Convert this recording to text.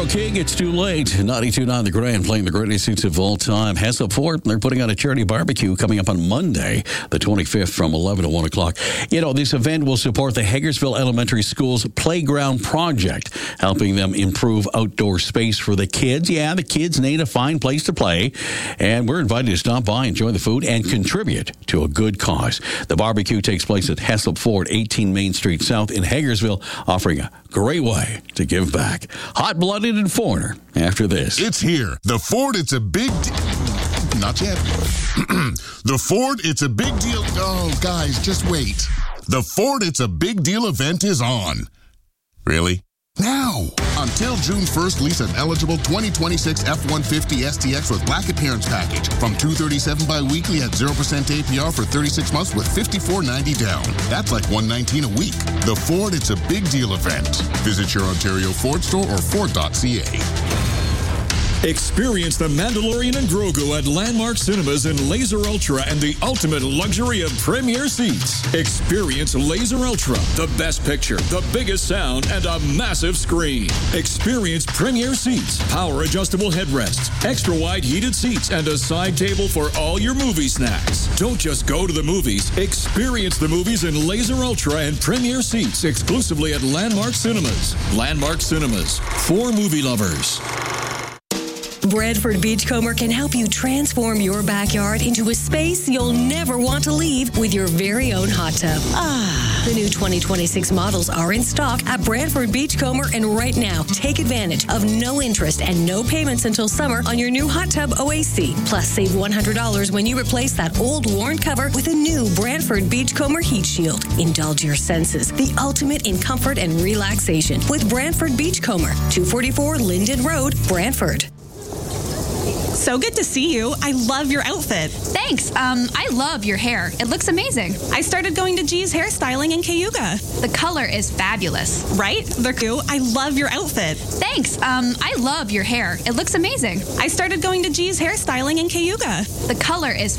King, it's too late. 92.9 The Grand, playing the greatest hits of all time. Hassel Fort, they're putting on a charity barbecue coming up on Monday, the 25th, from 11 to 1 o'clock. You know, this event will support the Hagersville Elementary School's Playground Project, helping them improve outdoor space for the kids. Yeah, the kids need a fine place to play, and we're invited to stop by, enjoy the food, and contribute to a good cause. The barbecue takes place at Hassel Ford, 18 Main Street South in Hagersville, offering a great way to give back. Hot-blooded and foreigner after this. It's here. The Ford, it's a big not yet. The Ford, it's a big deal. Oh, guys, just wait. The Ford, it's a big deal event is on. Really? Now! Until June 1st, lease an eligible 2026 F-150 STX with Black Appearance Package from $237 bi-weekly at 0% APR for 36 months with $54.90 down. That's like $119 a week. The Ford, it's a big deal event. Visit your Ontario Ford store or Ford.ca. Experience The Mandalorian and Grogu at Landmark Cinemas in Laser Ultra and the ultimate luxury of premier seats. Experience Laser Ultra, the best picture, the biggest sound, and a massive screen. Experience premier seats, power adjustable headrests, extra wide heated seats, and a side table for all your movie snacks. Don't just go to the movies. Experience the movies in Laser Ultra and premier seats exclusively at Landmark Cinemas. Landmark Cinemas, for movie lovers. Brantford Beachcomber can help you transform your backyard into a space you'll never want to leave with your very own hot tub. The new 2026 models are in stock at Brantford Beachcomber, and right now, take advantage of no interest and no payments until summer on your new hot tub OAC. Plus, save $100 when you replace that old worn cover with a new Brantford Beachcomber Heat Shield. Indulge your senses, the ultimate in comfort and relaxation with Brantford Beachcomber, 244 Linden Road, Brantford. So good to see you. I love your outfit. Thanks. I love your hair. It looks amazing. I started going to G's Hairstyling in Cayuga. The color is fabulous. Right? I love your outfit. Thanks. I love your hair. It looks amazing. I started going to G's Hairstyling in Cayuga. The color is